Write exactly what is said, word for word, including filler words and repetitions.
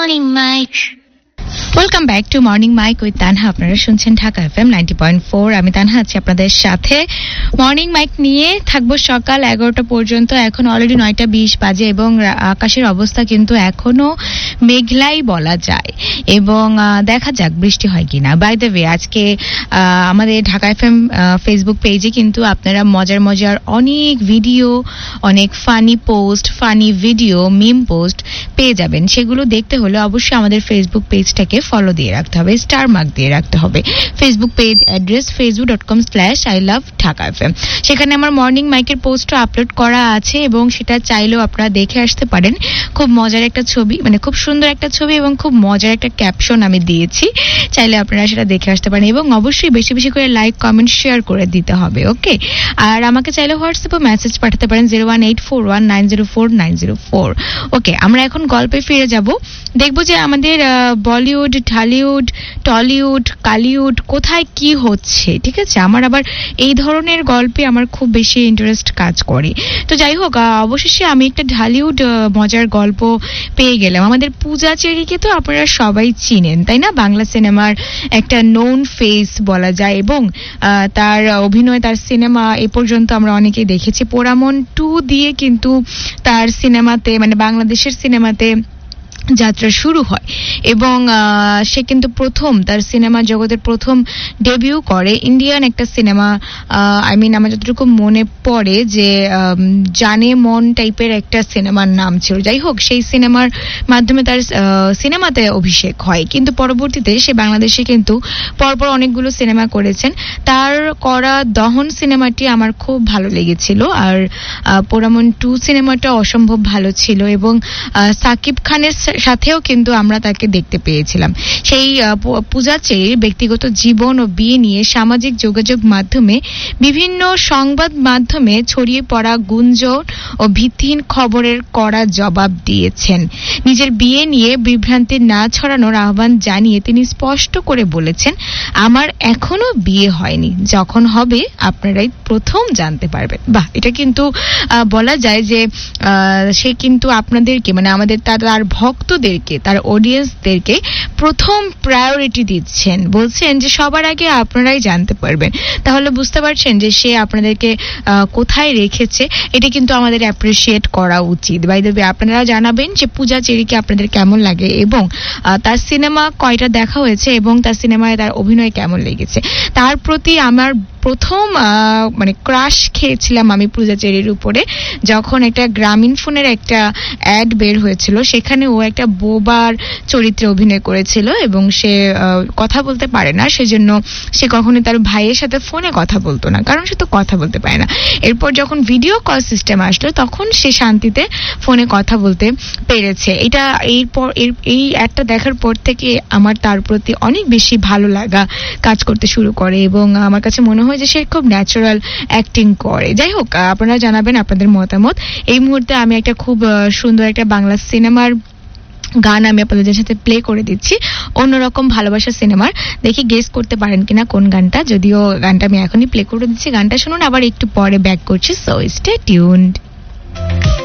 Morning Mike. Welcome back to morning mic with Tanha. আপনারা শুনছেন Dhaka FM ninety point four. আমি তানহা আছি আপনাদের সাথে। মর্নিং মাইক নিয়ে থাকবো সকাল এগারোটা পর্যন্ত। এখন অলরেডি নয়টা বিশ বাজে এবং আকাশের অবস্থা কিন্তু এখনো মেঘলাই বলা যায় এবং দেখা যাক বৃষ্টি হয় কিনা। বাই দ্য ওয়ে, আজকে আমাদের ঢাকা এফএম ফেসবুক পেজে কিন্তু আপনারা মজার মজার অনেক ভিডিও, অনেক ফানি পোস্ট, ফানি ভিডিও, মিম পোস্ট পেয়ে যাবেন। সেগুলো দেখতে হলে অবশ্যই আমাদের ফেসবুক পেজটাকে ফলো দিয়ে রাখতে হবে, স্টার মার্ক দিয়ে রাখতে হবে। Facebook page address Facebook dot com slash I love Dhaka FM. সেখানে আমার মর্নিং মাইকের পোস্টও আপলোড করা আছে এবং সেটা চাইলেও আপনারা দেখে আসতে পারেন। খুব মজার একটা ছবি, মানে খুব সুন্দর একটা ছবি এবং খুব মজার একটা ক্যাপশন আমি দিয়েছি। চাইলে আপনারা সেটা দেখে আসতে পারেন এবং অবশ্যই বেশি বেশি করে লাইক, কমেন্ট, শেয়ার করে দিতে হবে। ওকে, আর আমাকে চাইলে হোয়াটসঅ্যাপে মেসেজ পাঠাতে পারেন zero one eight four one nine zero four nine zero four. ওকে, আমরা এখন গল্পে ফিরে যাব। দেখবো যে আমাদের বলিউড, ঢালিউড, টলিউড, কালিউড কোথায় কি হচ্ছে। ঠিক আছে, আমার আবার এই ধরনের গল্পে আমার খুব বেশি ইন্টারেস্ট কাজ করে। তো যাই হোক, অবশেষে আমি একটা ঢালিউড মজার গল্প পেয়ে গেলাম। আমাদের পূজা চেরিকে তো আপনারা সবাই চিনেন, তাই না? বাংলা সিনেমার একটা নোন ফেস বলা যায় এবং তার অভিনয়, তার সিনেমা এ পর্যন্ত আমরা অনেকেই দেখেছি। পোড়ামন টু দিয়ে কিন্তু তার সিনেমাতে, মানে বাংলাদেশের সিনেমাতে যাত্রা শুরু হয় এবং সে কিন্তু প্রথম, তার সিনেমা জগতের প্রথম ডেবিউ করে ইন্ডিয়ান একটা সিনেমা। আই মিন আমার যতটুকু মনে পড়ে যে জানে মন টাইপের একটা সিনেমার নাম ছিল। যাই হোক, সেই সিনেমার মাধ্যমে তার সিনেমাতে অভিষেক হয়, কিন্তু পরবর্তীতে সে বাংলাদেশে কিন্তু পরপর অনেকগুলো সিনেমা করেছেন। তার করা দহন সিনেমাটি আমার খুব ভালো লেগেছিল, আর পোড়ামন টু সিনেমাটা অসম্ভব ভালো ছিল এবং সাকিব খানের সাথেও কিন্তু আমরা তাকে দেখতে পেয়েছিলাম। সেই পূজা চেরির ব্যক্তিগত জীবন ও বিয়ে নিয়ে সামাজিক যোগাযোগ মাধ্যমে, বিভিন্ন সংবাদ মাধ্যমে ছড়িয়ে পড়া গুঞ্জন ও ভিত্তিহীন খবরের কড়া জবাব দিয়েছেন। নিজের বিয়ে নিয়ে বিভ্রান্তি না ছড়ানোর আহ্বান জানিয়ে তিনি স্পষ্ট করে বলেছেন, আমার এখনো বিয়ে হয়নি, যখন হবে আপনারাই প্রথম জানতে পারবেন। বাহ, এটা কিন্তু বলা যায় যে সে কিন্তু আপনাদেরকে, মানে আমাদের তার ভক্তদেরকে, তার অডিয়েন্সদেরকে প্রথম প্রায়োরিটি দিচ্ছেন, বলছেন যে সবার আগে আপনারাই জানতে পারবেন। তাহলে বুঝতে পারছেন যে সে আপনাদেরকে কোথায় রেখেছে। এটা কিন্তু আমাদের অ্যাপ্রিসিয়েট করা উচিত। বাই দ্য ওয়ে, আপনারা জানাবেন যে পূজা চেরিকে আপনাদের কেমন লাগে এবং তার সিনেমা কয়টা দেখা হয়েছে এবং তার সিনেমায় তার অভিনয় কেমন লেগেছে। তার প্রতি আমার প্রথম মানে ক্রাশ খেয়েছিলাম আমি পূজা চেরির উপরে, যখন একটা গ্রামীণ ফোনের একটা অ্যাড বের হয়েছিল। সেখানে ও একটা বোবার চরিত্রে অভিনয় করেছিল এবং সে কথা বলতে পারে না, সেজন্য সে কখনোই তার ভাইয়ের সাথে ফোনে কথা বলতো না, কারণ সে তো কথা বলতে পারে না। এরপর যখন ভিডিও কল সিস্টেম আসলো, তখন সে শান্তিতে ফোনে কথা বলতে পেরেছে। এটা এরপর এই অ্যাডটা দেখার পর থেকে আমার তার প্রতি অনেক বেশি ভালো লাগা কাজ করতে শুরু করে এবং আমার কাছে মনে হয় যে সে খুব ন্যাচারাল অ্যাক্টিং করে। যাই হোক, আপনারা জানাবেন আপনাদের মতামত। এই মুহূর্তে আমি একটা খুব সুন্দর একটা বাংলা সিনেমার গান আমি আপনাদের সাথে প্লে করে দিচ্ছি, অন্যরকম ভালোবাসা সিনেমার। দেখি গেস করতে পারেন কিনা কোন গানটা। যদিও গানটা আমি এখনই প্লে করে দিচ্ছি, গানটা শুনুন, আবার একটু পরে ব্যাক করছি। So stay tuned.